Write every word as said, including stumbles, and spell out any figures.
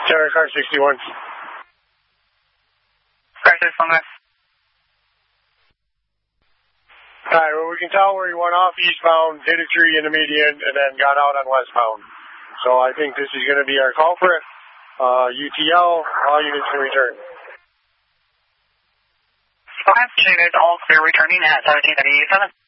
Terra car sixty-one. Car sixty-one, guys. Alright, well, we can tell where he went off eastbound, hit a tree in the median, and then got out on westbound. So I think this is going to be our culprit. Uh, U T L, all units can return. Five units, all clear returning at seventeen eighty-seven.